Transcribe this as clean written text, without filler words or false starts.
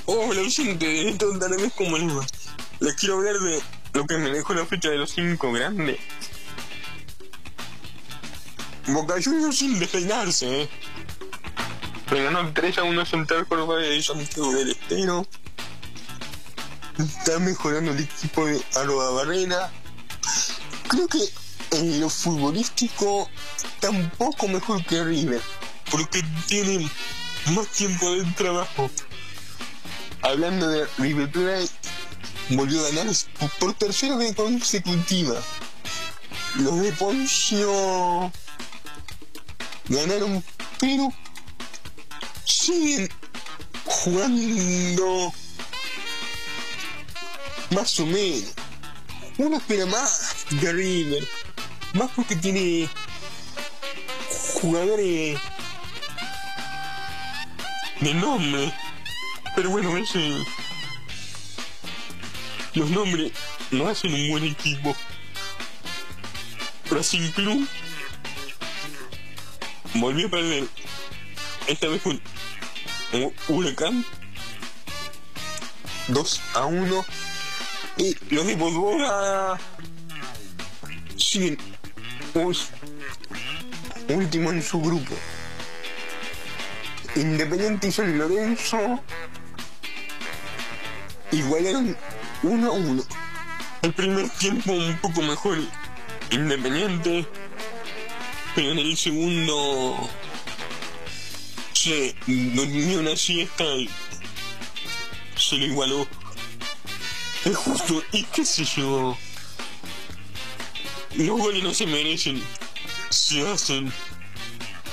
Hola Vicente, de esto tal vez como les va. Les quiero hablar de lo que me dejó la fecha de los 5 grandes. Boca Juniors sin despeinarse, Le ganó 3-1 Central Córdoba de Santiago del Estero. Está mejorando el equipo de Alba Barrera. Creo que en lo futbolístico está un poco mejor que River, porque tiene más tiempo de trabajo. Hablando de River Plate, volvió a ganar por tercera vez consecutiva. Los de Poncio ganaron, pero siguen jugando más o menos. Uno espera más de River, más porque tiene jugadores de nombre, pero bueno, los nombres no hacen un buen equipo. Racing Club volvió a perder, esta vez con Huracán 2-1, y los de Bodoga siguen último en su grupo. Independiente y San Lorenzo igualaron 1-1. El primer tiempo un poco mejor Independiente, pero en el segundo se durmió una siesta y se lo igualó. Es justo, y qué sé yo, los goles no se merecen, se hacen.